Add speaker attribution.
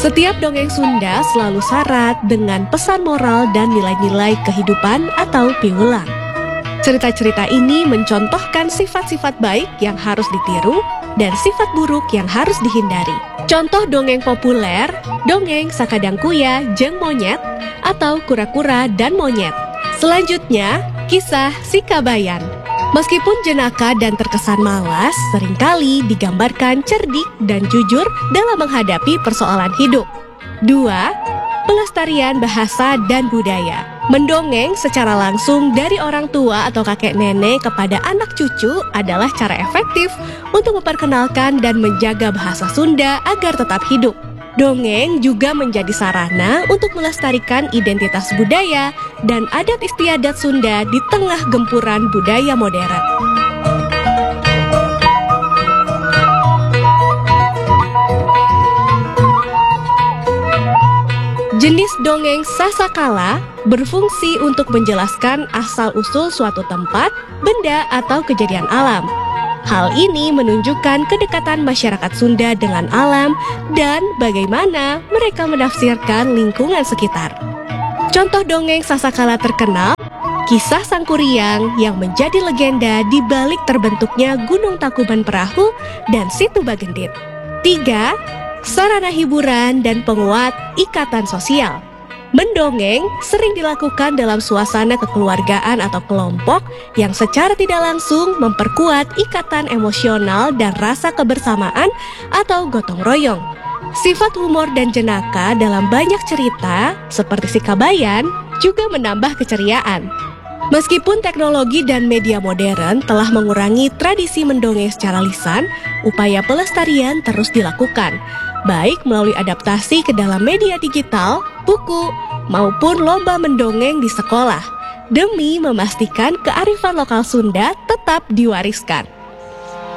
Speaker 1: Setiap dongeng Sunda selalu syarat dengan pesan moral dan nilai-nilai kehidupan atau piwulang. Cerita-cerita ini mencontohkan sifat-sifat baik yang harus ditiru dan sifat buruk yang harus dihindari. Contoh dongeng populer, dongeng Sakadangkuya Jeung Monyet atau Kura-Kura dan Monyet. Selanjutnya, kisah Si Kabayan. Meskipun jenaka dan terkesan malas, seringkali digambarkan cerdik dan jujur dalam menghadapi persoalan hidup. 2. Pelestarian bahasa dan budaya. Mendongeng secara langsung dari orang tua atau kakek nenek kepada anak cucu adalah cara efektif untuk memperkenalkan dan menjaga bahasa Sunda agar tetap hidup. Dongeng juga menjadi sarana untuk melestarikan identitas budaya dan adat istiadat Sunda di tengah gempuran budaya modern. Jenis dongeng sasakala berfungsi untuk menjelaskan asal-usul suatu tempat, benda, atau kejadian alam. Hal ini menunjukkan kedekatan masyarakat Sunda dengan alam dan bagaimana mereka menafsirkan lingkungan sekitar. Contoh dongeng sasakala terkenal, kisah Sang Kuryang yang menjadi legenda di balik terbentuknya Gunung Tangkuban Perahu dan Situ Bagendit. 3. Sarana hiburan dan penguat ikatan sosial. Mendongeng sering dilakukan dalam suasana kekeluargaan atau kelompok yang secara tidak langsung memperkuat ikatan emosional dan rasa kebersamaan atau gotong royong. Sifat humor dan jenaka dalam banyak cerita, seperti Si Kabayan, juga menambah keceriaan. Meskipun teknologi dan media modern telah mengurangi tradisi mendongeng secara lisan, upaya pelestarian terus dilakukan, baik melalui adaptasi ke dalam media digital, buku, maupun lomba mendongeng di sekolah, demi memastikan kearifan lokal Sunda tetap diwariskan.